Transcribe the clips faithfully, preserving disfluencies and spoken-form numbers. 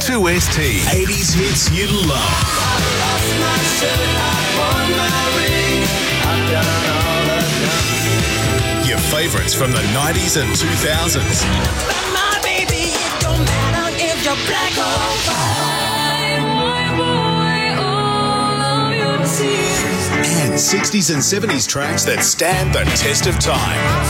two S T. eighties hits you love. I lost my shirt, I won my ring, I've done all I've done. Your favourites from the nineties and two thousands. But my baby, it don't matter if you're black or white. Wipe away all of your tears. And sixties and seventies tracks that stand the test of time.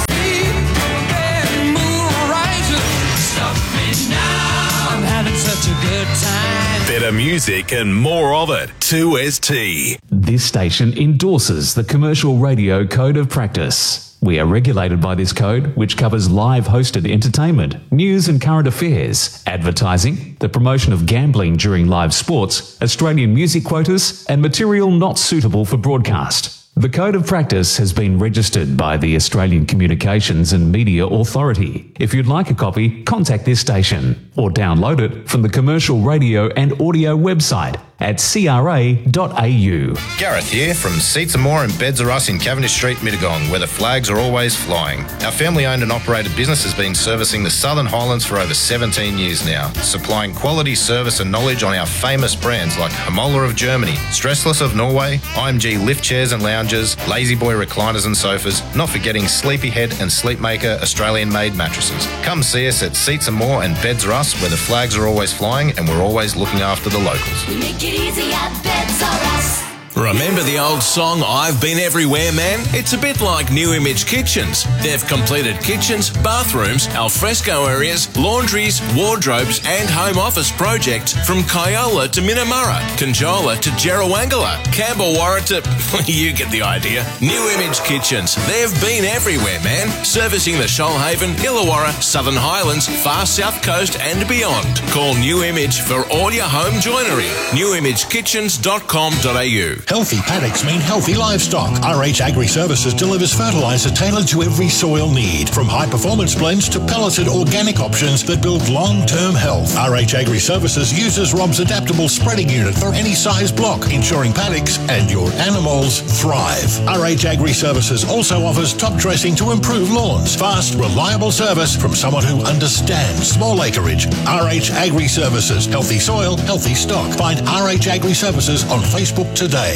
Such a good time. Better music and more of it. two S T. This station endorses the Commercial Radio Code of Practice. We are regulated by this code, which covers live hosted entertainment, news and current affairs, advertising, the promotion of gambling during live sports, Australian music quotas, and material not suitable for broadcast. The Code of Practice has been registered by the Australian Communications and Media Authority. If you'd like a copy, contact this station or download it from the Commercial Radio and Audio website at c r a dot a u. Gareth here from Seats and More and Beds Are Us in Cavendish Street, Mittagong, where the flags are always flying. Our family-owned and operated business has been servicing the Southern Highlands for over seventeen years now, supplying quality service and knowledge on our famous brands like Hamola of Germany, Stressless of Norway, I M G lift chairs and lounges, Lazy Boy recliners and sofas, not forgetting Sleepyhead and Sleepmaker Australian-made mattresses. Come see us at Seats and More and Beds Are Us, where the flags are always flying and we're always looking after the locals. We make it easy at Beds Are Us. Remember the old song, I've Been Everywhere, Man? It's a bit like New Image Kitchens. They've completed kitchens, bathrooms, alfresco areas, laundries, wardrobes and home office projects from Kyola to Minamurra, Conjola to Jerrawangala, Campbellwarra to... you get the idea. New Image Kitchens. They've been everywhere, man. Servicing the Shoalhaven, Illawarra, Southern Highlands, far south coast and beyond. Call New Image for all your home joinery. new image kitchens dot com dot a u. Healthy paddocks mean healthy livestock. R H Agri Services delivers fertiliser tailored to every soil need, from high-performance blends to pelleted organic options that build long-term health. R H Agri Services uses Rob's adaptable spreading unit for any size block, ensuring paddocks and your animals thrive. R H Agri Services also offers top dressing to improve lawns. Fast, reliable service from someone who understands small acreage. R H Agri Services. Healthy soil, healthy stock. Find R H Agri Services on Facebook today.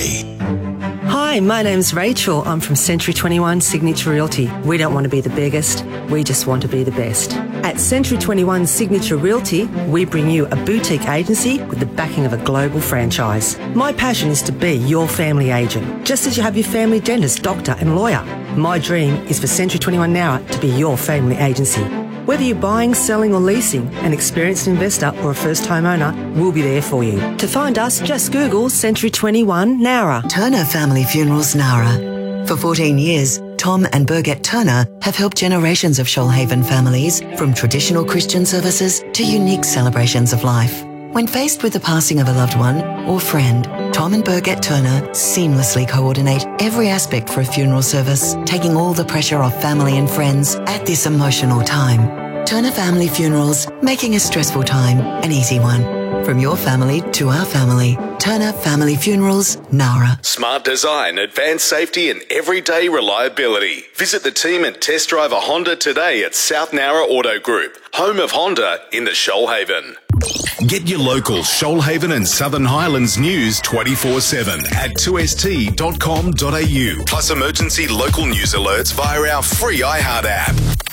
Hi, my name's Rachel. I'm from Century twenty-one Signature Realty. We don't want to be the biggest, we just want to be the best. At Century twenty-one Signature Realty, we bring you a boutique agency with the backing of a global franchise. My passion is to be your family agent, just as you have your family dentist, doctor and lawyer. My dream is for Century twenty-one Nowra to be your family agency. Whether you're buying, selling or leasing, an experienced investor or a first-time owner, we'll be there for you. To find us, just Google Century twenty-one Nowra. Turner Family Funerals Nowra. For fourteen years, Tom and Birgit Turner have helped generations of Shoalhaven families, from traditional Christian services to unique celebrations of life. When faced with the passing of a loved one or friend, Tom and Birgit Turner seamlessly coordinate every aspect for a funeral service, taking all the pressure off family and friends at this emotional time. Turner Family Funerals, making a stressful time an easy one. From your family to our family. Turner Family Funerals, Nowra. Smart design, advanced safety and everyday reliability. Visit the team and test drive a Honda today at South Nowra Auto Group, home of Honda in the Shoalhaven. Get your local Shoalhaven and Southern Highlands news twenty-four seven at two s t dot com dot a u, plus emergency local news alerts via our free iHeart app.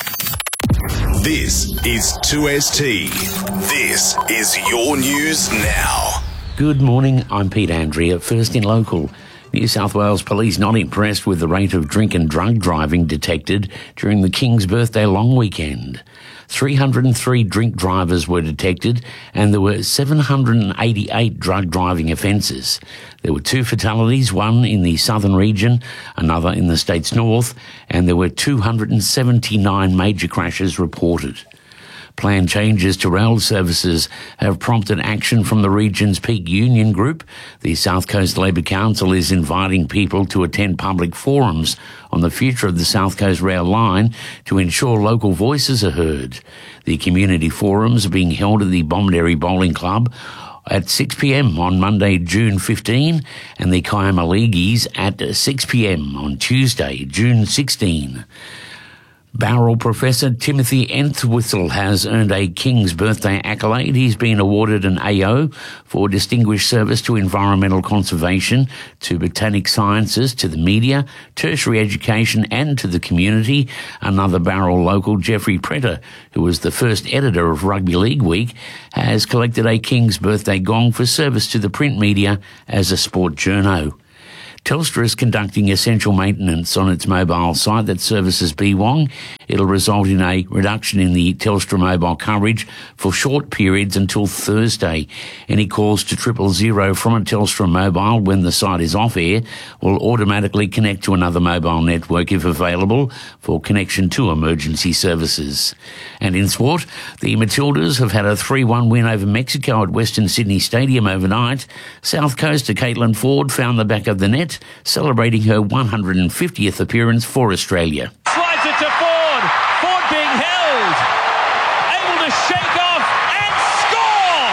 This is two S T. This is your news now. Good morning, I'm Pete Andrea. First in local. New South Wales Police not impressed with the rate of drink and drug driving detected during the King's birthday long weekend. three hundred three drink drivers were detected and there were seven hundred eighty-eight drug driving offences. There were two fatalities, one in the southern region, another in the state's north, and there were two hundred seventy-nine major crashes reported. Planned changes to rail services have prompted action from the region's peak union group. The South Coast Labor Council is inviting people to attend public forums on the future of the South Coast Rail line to ensure local voices are heard. The community forums are being held at the Bomaderry Bowling Club at six p m on Monday, June fifteenth, and the Kiama Leagueies at six p m on Tuesday, June sixteenth. Barrel Professor Timothy Entwistle has earned a King's Birthday accolade. He's been awarded an A O for distinguished service to environmental conservation, to botanic sciences, to the media, tertiary education and to the community. Another Barrel local, Jeffrey Pretter, who was the first editor of Rugby League Week, has collected a King's Birthday gong for service to the print media as a sport journo. Telstra is conducting essential maintenance on its mobile site that services Beewong. It'll result in a reduction in the Telstra mobile coverage for short periods until Thursday. Any calls to triple zero from a Telstra mobile when the site is off air will automatically connect to another mobile network if available for connection to emergency services. And in sport, the Matildas have had a three one win over Mexico at Western Sydney Stadium overnight. South Coaster Caitlin Ford found the back of the net, celebrating her one hundred fiftieth appearance for Australia. Slides it to Ford. Ford being held. Able to shake off and score!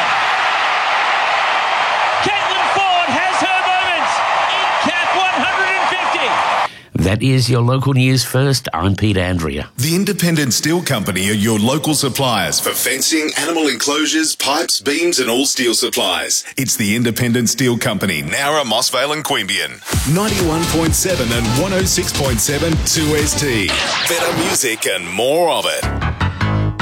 Caitlin Ford has her moment in Cap one hundred fifty. That is your local news first. I'm Pete Andrea. The Independent Steel Company are your local suppliers for fencing, animal enclosures, pipes, beams and all steel supplies. It's the Independent Steel Company, Nowra, Mossvale and Queanbeyan. ninety-one point seven and one oh six point seven two S T. Better music and more of it.